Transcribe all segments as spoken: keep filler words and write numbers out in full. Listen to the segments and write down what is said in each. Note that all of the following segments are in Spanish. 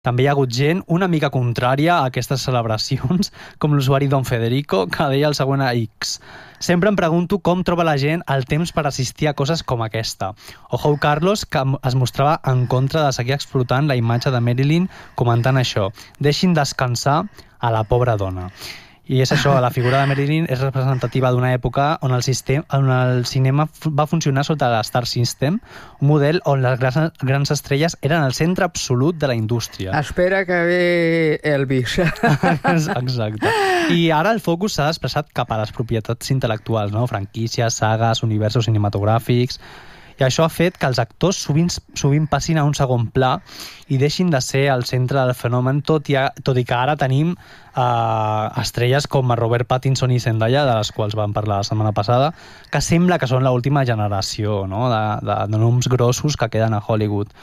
També hi ha hagut gent una mica contrària a aquestes celebracions, com l'usuari Don Federico, que deia el següent a X. Sempre em pregunto com troba la gent el temps per assistir a coses com aquesta. O Jou Carlos, que es mostrava en contra de seguir explotant la imatge de Marilyn comentant això. Deixin descansar a la pobra dona. I és això, la figura de Marilyn és representativa d'una època on el, sistema, on el cinema va funcionar sota l'Star System, un model on les grans, grans estrelles eren el centre absolut de la indústria. Espera que ve Elvis. Exacte. I ara el focus s'ha desplaçat cap a les propietats intel·lectuals, no? Franquícies, sagues, universos cinematogràfics... I això ha fet que els actors sovint, sovint passin a un segon pla i deixin de ser el centre del fenomen, tot i, a, tot i que ara tenim eh, estrelles com Robert Pattinson i Zendaya, de les quals vam parlar la setmana passada, que sembla que són l'última generació, no? de, de, de noms grossos que queden a Hollywood.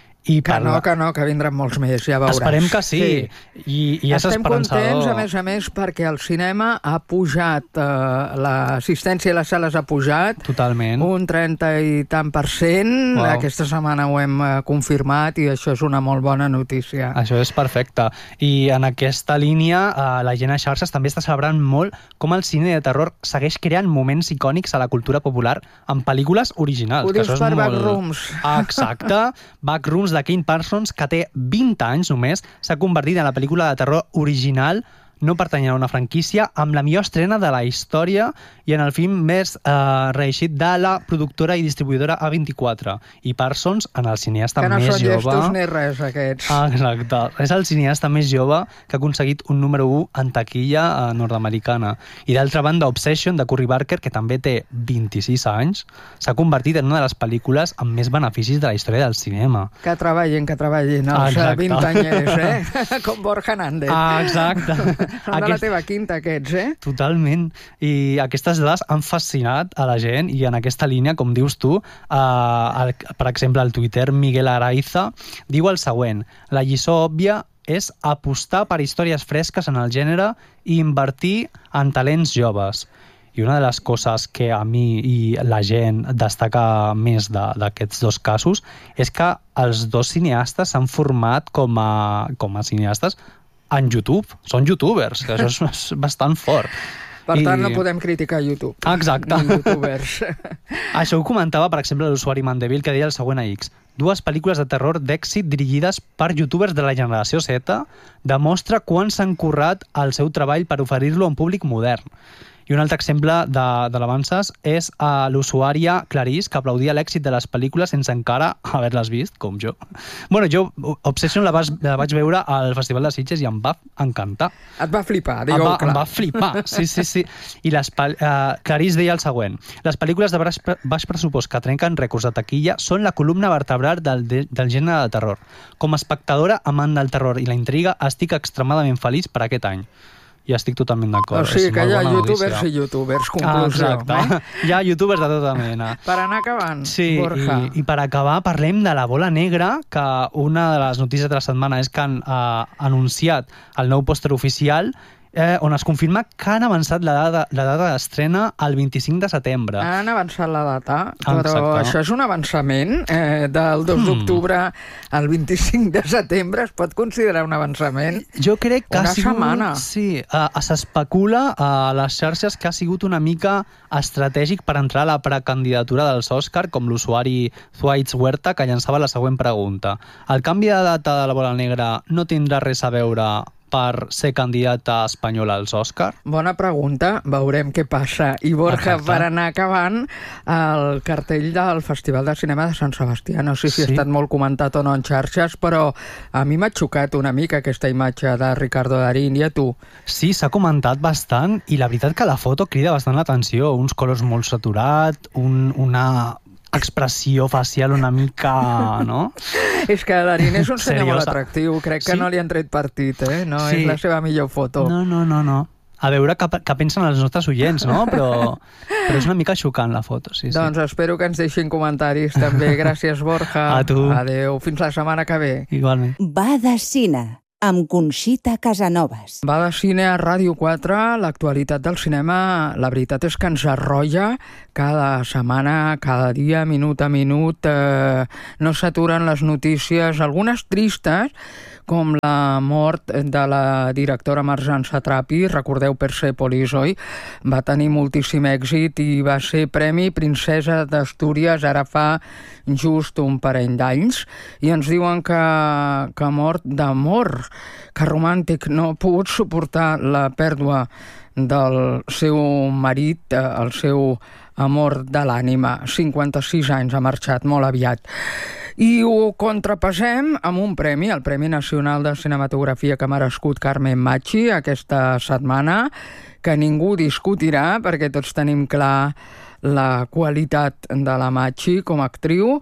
I que no, que no, que vindran molts més, ja veuràs. Esperem que sí, sí. I, i és Estem esperançador. contents, a més a més, perquè el cinema ha pujat, eh, l'assistència a les sales ha pujat. Totalment. Un trenta i tant per cent. Wow. Aquesta setmana ho hem eh, confirmat i això és una molt bona notícia. Això és perfecte. I en aquesta línia, eh, la gent a xarxes també està celebrant molt com el cine de terror segueix creant moments icònics a la cultura popular en pel·lícules originals. Ho dius per molt... Backrooms. Exacte. Backrooms de Kane Parsons, que té vint anys només, s'ha convertit en la pel·lícula de terror original no pertanyent a una franquícia, amb la millor estrena de la història i en el film més eh, reeixit de la productora i distribuïdora A vint-i-quatre. I Parsons, en el cineasta més jove... més jove... Que no són llestos ni res, aquests. Ah, exacte. És el cineasta més jove que ha aconseguit un número u en taquilla eh, nord-americana. I d'altra banda, Obsession, de Curry Barker, que també té vint-i-sis anys, s'ha convertit en una de les pel·lícules amb més beneficis de la història del cinema. Que treballin, que treballin, els ah, vint anyers, eh? Com Borja Nández. Ah, exacte. Són de la teva quinta, aquests, eh? Totalment. I aquestes dades han fascinat a la gent i en aquesta línia, com dius tu, eh, el, per exemple, el Twitter Miguel Araiza diu el següent: la lliçó òbvia és apostar per històries fresques en el gènere i invertir en talents joves. I una de les coses que a mi i la gent destaca més d'aquests dos casos és que els dos cineastes s'han format com a, com a cineastes en YouTube. Són youtubers, que això és bastant fort. Per I... tant, no podem criticar YouTube. Exacte. Ni youtubers. Això ho comentava, per exemple, l'usuari Mandeville, que deia el següent a X. Dues pel·lícules de terror d'èxit dirigides per youtubers de la generació Z demostra quan s'han currat el seu treball per oferir-lo a un públic modern. I un altre exemple de, de l'avances és a l'usuària Clarís, que aplaudia l'èxit de les pel·lícules sense encara haver-les vist, com jo. Bueno, jo Obsession la, vas, la vaig veure al Festival de Sitges i em va encantar. Et va flipar, digueu va, clar. Em va flipar, sí, sí, sí. I les, uh, Clarís deia el següent: les pel·lícules de baix, baix pressupost que trenquen rècords de taquilla són la columna vertebral del, del gènere de terror. Com a espectadora, amant del terror i la intriga, estic extremadament feliç per aquest any. I estic totalment d'acord. O sigui que hi ha youtubers notícia. I youtubers, conclusió. Ah, exacte. Eh? Hi ha youtubers de tota mena. Per anar acabant, sí, Borja. I, i per acabar parlem de la bola negra, que una de les notícies de la setmana és que han eh, anunciat el nou pòster oficial Eh, on es confirma que han avançat la data, la data d'estrena al vint-i-cinc de setembre. Han avançat la data, però exacte. Això és un avançament eh, del dos d'octubre al vint-i-cinc de setembre. Es pot considerar un avançament? Jo crec que una ha sigut... setmana. Sí, uh, s'especula a les xarxes que ha sigut una mica estratègic per entrar a la precandidatura dels Òscar, com l'usuari Thwaites Huerta, que llançava la següent pregunta: el canvi de data de la bola negra no tindrà res a veure per ser candidata espanyola als Òscar? Bona pregunta, veurem què passa. I Borja, exacte. Per anar acabant, el cartell del Festival de Cinema de Sant Sebastià, no sé si sí. ha estat molt comentat o no en xarxes, però a mi m'ha xocat una mica aquesta imatge de Ricardo Darín, i a tu? Sí, s'ha comentat bastant, i la veritat que la foto crida bastant l'atenció. Uns colors molt saturats, un, una expressió facial una mica, no? És que Darín és un senyor Seriosa. molt atractiu. Crec que sí? no li han tret partit, eh? No sí. és la seva millor foto. No, no, no, no. A veure què, què pensen els nostres oients, no? Però, però és una mica xocant la foto, sí, sí. Doncs espero que ens deixin comentaris també. Gràcies, Borja. A tu. Adéu. Fins la setmana que ve. Igualment. Va de cine. amb Conxita Casanovas. Va de cine a Ràdio quatre, l'actualitat del cinema, la veritat és que ens arrolla cada setmana, cada dia, minut a minut, eh, no s'aturen les notícies, algunes tristes, com la mort de la directora Marjane Satrapi, recordeu Persepolis, oi? Va tenir moltíssim èxit i va ser Premi Princesa d'Astúries ara fa just un parell d'anys, i ens diuen que, que ha mort d'amor, que romàntic, no ha pogut suportar la pèrdua del seu marit, el seu amor de l'ànima. cinquanta-sis anys, ha marxat molt aviat. I ho contrapesem amb un premi, el Premi Nacional de Cinematografia que ha merescut Carmen Machi aquesta setmana, que ningú discutirà perquè tots tenim clar la qualitat de la Machi com a actriu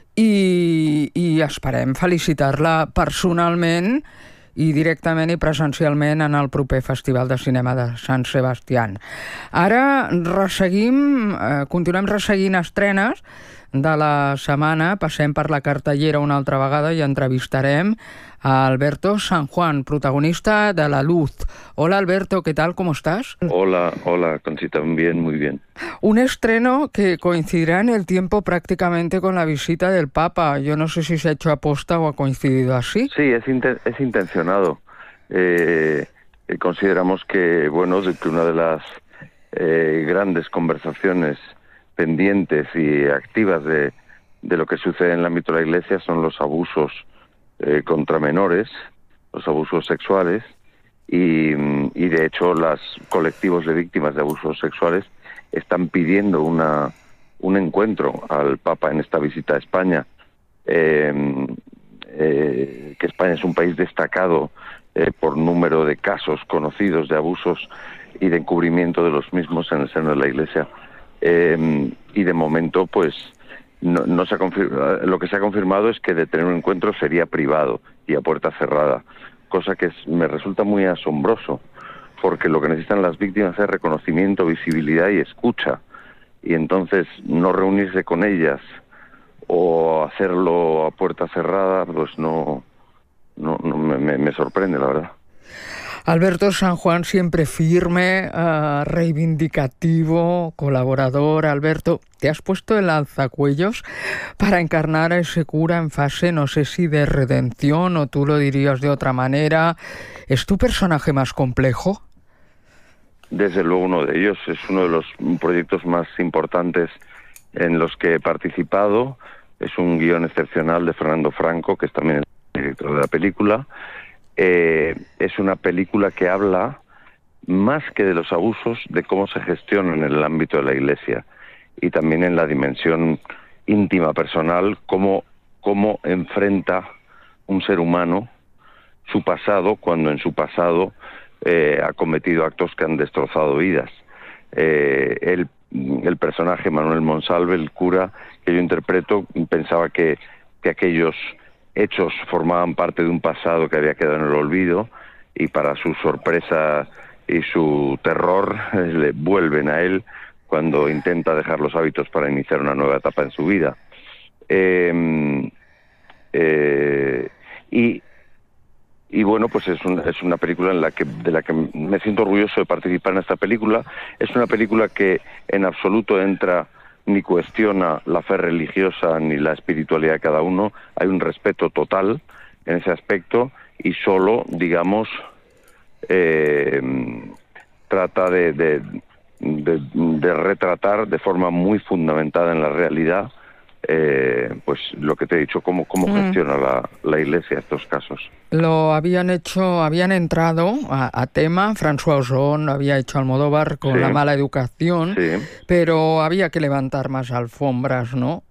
i, i esperem felicitar-la personalment i directament i presencialment en el proper Festival de Cinema de Sant Sebastián. Ara resseguim, eh, continuem resseguint estrenes de la setmana, passem per la cartellera una altra vegada i entrevistarem a Alberto San Juan, protagonista de La Luz. Hola Alberto, ¿qué tal? ¿Cómo estás? Hola, hola Conchita, bien, muy bien. Un estreno que coincidirá en el tiempo prácticamente con la visita del Papa. Yo no sé si se ha hecho aposta o ha coincidido así. Sí, es, inten- es intencionado. Eh, eh, consideramos que, bueno, de que una de las eh, grandes conversaciones pendientes y activas de, de lo que sucede en el ámbito de la Iglesia son los abusos eh, contra menores, los abusos sexuales, y, y de hecho los colectivos de víctimas de abusos sexuales están pidiendo una, un encuentro al Papa en esta visita a España, eh, eh, que España es un país destacado eh, por número de casos conocidos de abusos y de encubrimiento de los mismos en el seno de la Iglesia. Eh, y de momento, pues, no, no se ha confirmado. Lo que se ha confirmado es que de tener un encuentro sería privado y a puerta cerrada, cosa que es, me resulta muy asombroso, porque lo que necesitan las víctimas es reconocimiento, visibilidad y escucha, y entonces no reunirse con ellas o hacerlo a puerta cerrada, pues no, no, no me, me sorprende, la verdad. Alberto San Juan, siempre firme, uh, reivindicativo, colaborador. Alberto, te has puesto el alzacuellos para encarnar a ese cura en fase, no sé si de redención o tú lo dirías de otra manera. ¿Es tu personaje más complejo? Desde luego uno de ellos. Es uno de los proyectos más importantes en los que he participado. Es un guión excepcional de Fernando Franco, que es también el director de la película. Eh, es una película que habla más que de los abusos, de cómo se gestionan en el ámbito de la Iglesia y también en la dimensión íntima, personal, cómo, cómo enfrenta un ser humano su pasado cuando en su pasado eh, ha cometido actos que han destrozado vidas. Eh, el, el personaje Manuel Monsalve, el cura que yo interpreto, pensaba que, que aquellos hechos formaban parte de un pasado que había quedado en el olvido, y para su sorpresa y su terror le vuelven a él cuando intenta dejar los hábitos para iniciar una nueva etapa en su vida. Eh, eh, y, y bueno, pues es, un, es una película en la que, de la que me siento orgulloso de participar en esta película. Es una película que en absoluto entra ni cuestiona la fe religiosa ni la espiritualidad de cada uno. Hay un respeto total en ese aspecto y solo, digamos, eh, trata de, de, de, de retratar de forma muy fundamentada en la realidad eh, pues lo que te he dicho, cómo, cómo mm. gestiona la, la Iglesia estos casos. Lo habían hecho, habían entrado a, a tema, François Ozon había hecho Almodóvar con sí. La mala educación, sí. Pero había que levantar más alfombras, ¿no?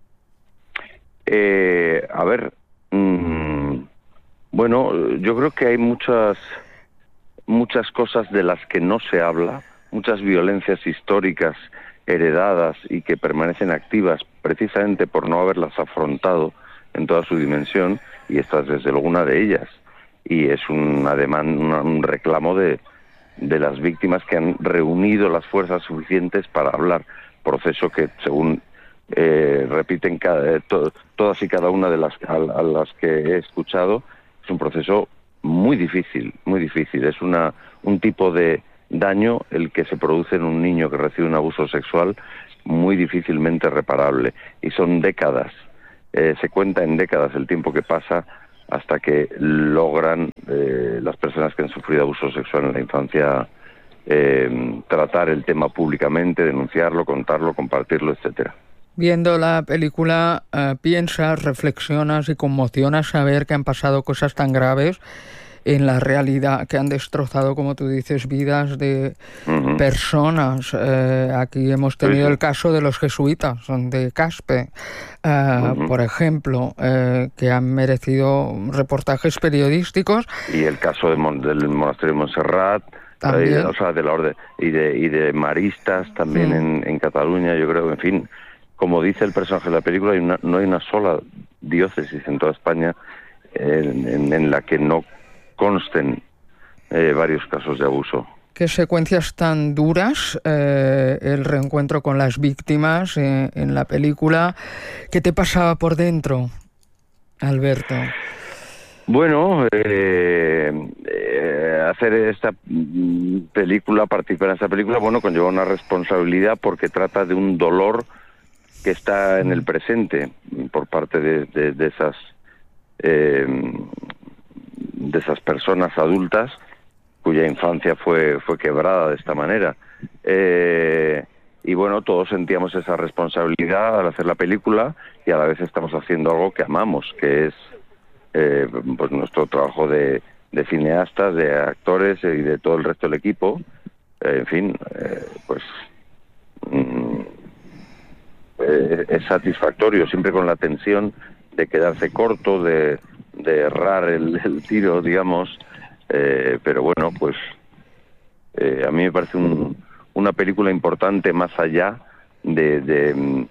Eh, a ver, mmm, bueno, yo creo que hay muchas, muchas cosas de las que no se habla, muchas violencias históricas heredadas y que permanecen activas precisamente por no haberlas afrontado en toda su dimensión, y esta es desde luego una de ellas, y es un ademán, un reclamo de, de las víctimas que han reunido las fuerzas suficientes para hablar, proceso que según eh, repiten cada, to, todas y cada una de las a, a las que he escuchado, es un proceso muy difícil, muy difícil. Es una un tipo de daño el que se produce en un niño que recibe un abuso sexual muy difícilmente reparable. Y son décadas, eh, se cuenta en décadas el tiempo que pasa hasta que logran eh, las personas que han sufrido abuso sexual en la infancia eh, tratar el tema públicamente, denunciarlo, contarlo, compartirlo, etcétera. Viendo la película, eh, piensas, reflexionas y conmocionas saber que han pasado cosas tan graves en la realidad, que han destrozado, como tú dices, vidas de uh-huh. personas. Eh, aquí hemos tenido sí, sí. el caso de los jesuitas, de Caspe, eh, uh-huh. por ejemplo, eh, que han merecido reportajes periodísticos. Y el caso de Mon- del monasterio de Montserrat, eh, o sea, de la orden, y de, y de maristas también uh-huh. en, en Cataluña, yo creo, en fin, como dice el personaje de la película, hay una, no hay una sola diócesis en toda España en, en, en la que no consten eh, varios casos de abuso. Qué secuencias tan duras, eh, el reencuentro con las víctimas eh, en la película. ¿Qué te pasaba por dentro, Alberto? Bueno, eh, eh, hacer esta película, participar en esta película, bueno, conlleva una responsabilidad porque trata de un dolor que está en el presente por parte de, de, de esas eh, de esas personas adultas cuya infancia fue fue quebrada de esta manera. Eh, y bueno, todos sentíamos esa responsabilidad al hacer la película y a la vez estamos haciendo algo que amamos, que es eh, pues nuestro trabajo de, de cineastas, de actores y de todo el resto del equipo. Eh, en fin, eh, pues mm, eh, es satisfactorio, siempre con la tensión de quedarse corto, de, de errar el, el tiro, digamos, eh, pero bueno, pues eh, a mí me parece un, una película importante más allá de, de,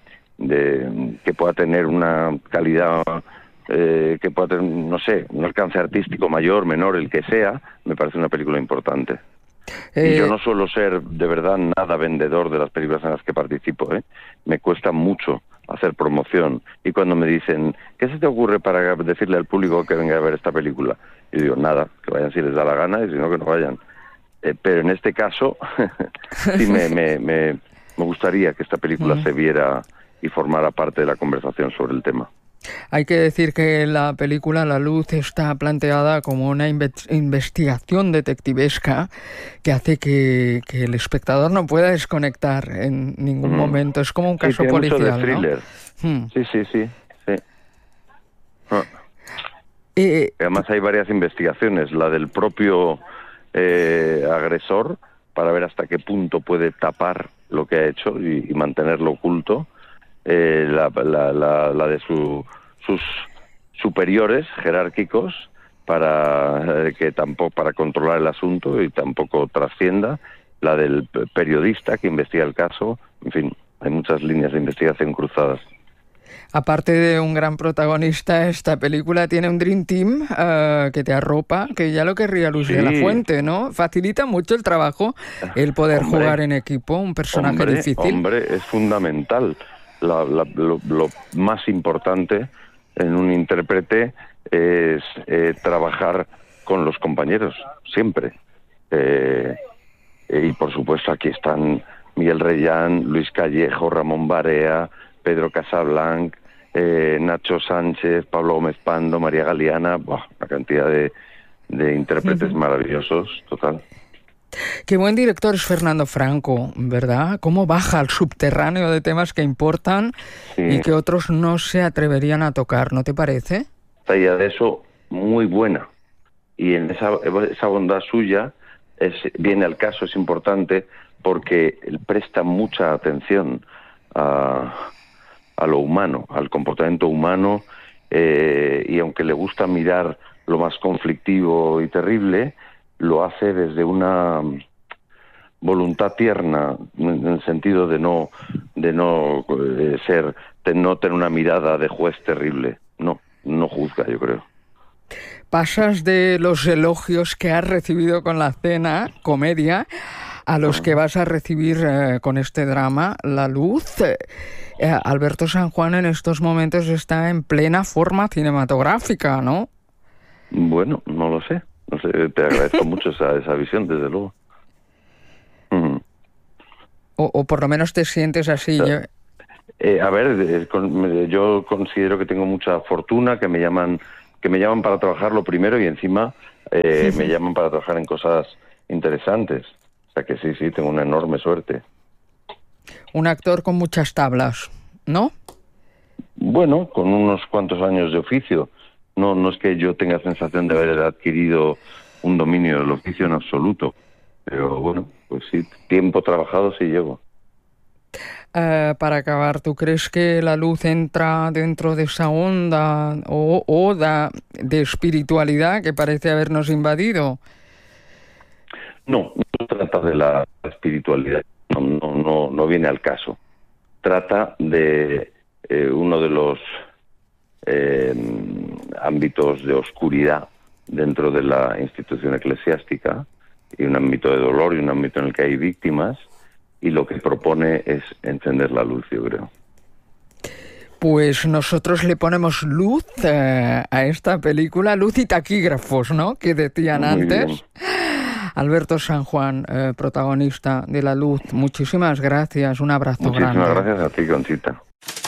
de que pueda tener una calidad, eh, que pueda tener, no sé, un alcance artístico mayor, menor, el que sea, me parece una película importante. Eh... Y yo no suelo ser de verdad nada vendedor de las películas en las que participo, ¿eh? Me cuesta mucho hacer promoción, y cuando me dicen ¿qué se te ocurre para decirle al público que venga a ver esta película? Y digo, nada, que vayan si les da la gana y si no, que no vayan. Eh, pero en este caso sí me, me, me, me gustaría que esta película uh-huh. se viera y formara parte de la conversación sobre el tema. Hay que decir que la película La Luz está planteada como una inve- investigación detectivesca que hace que, que el espectador no pueda desconectar en ningún mm. momento. Es como un caso sí, policial, mucho de thriller. ¿no? Mm. Sí, sí, sí. sí. Ah. Eh, Además hay varias investigaciones. La del propio eh, agresor, para ver hasta qué punto puede tapar lo que ha hecho y, y mantenerlo oculto. Eh, la, la, la, la de su, sus superiores jerárquicos para eh, que tampoco para controlar el asunto y tampoco trascienda, la del periodista que investiga el caso, en fin, hay muchas líneas de investigación cruzadas. Aparte de un gran protagonista, esta película tiene un Dream Team uh, que te arropa, que ya lo querría Luis sí. de la Fuente, ¿no? Facilita mucho el trabajo el poder hombre, jugar en equipo, un personaje hombre, difícil. Hombre, es fundamental. La, la, lo, lo más importante en un intérprete es eh, trabajar con los compañeros, siempre. Eh, y por supuesto aquí están Miguel Reyán, Luis Callejo, Ramón Barea, Pedro Casablanc, eh, Nacho Sánchez, Pablo Gómez Pando, María Galeana, buah, una cantidad de, de intérpretes uh-huh. maravillosos, total. Qué buen director es Fernando Franco, ¿verdad? Cómo baja al subterráneo de temas que importan sí. y que otros no se atreverían a tocar, ¿no te parece? Talla de eso muy buena. Y en esa, esa bondad suya es, viene al caso, es importante, porque él presta mucha atención a, a lo humano, al comportamiento humano, eh, y aunque le gusta mirar lo más conflictivo y terrible, lo hace desde una voluntad tierna, en el sentido de no de no eh, ser de no tener una mirada de juez terrible. No, no juzga, yo creo. Pasas de los elogios que has recibido con la cena, comedia, a los que vas a recibir eh, con este drama, La Luz. Eh, Alberto San Juan en estos momentos está en plena forma cinematográfica, ¿no? Bueno, no lo sé. sé, te agradezco mucho esa, esa visión, desde luego. Mm. O, o por lo menos te sientes así. O sea, yo... Eh, a ver, eh, con, yo considero que tengo mucha fortuna, que me llaman, que me llaman para trabajar lo primero y encima eh, sí, sí. me llaman para trabajar en cosas interesantes. O sea que sí, sí, tengo una enorme suerte. Un actor con muchas tablas, ¿no? Bueno, con unos cuantos años de oficio. No, no es que yo tenga sensación de haber adquirido un dominio del oficio en absoluto. Pero bueno, pues sí, tiempo trabajado sí llevo. Uh, para acabar, ¿tú crees que la luz entra dentro de esa onda o oda de espiritualidad que parece habernos invadido? No, no trata de la espiritualidad, no, no, no, no viene al caso. Trata de eh, uno de los eh, ámbitos de oscuridad dentro de la institución eclesiástica, y un ámbito de dolor y un ámbito en el que hay víctimas, y lo que propone es encender la luz, yo creo. Pues nosotros le ponemos luz eh, a esta película, luz y taquígrafos, ¿no?, que decían Muy antes. Bien. Alberto San Juan, eh, protagonista de La Luz, muchísimas gracias, un abrazo Muchísimas grande. Muchísimas gracias a ti, Conchita.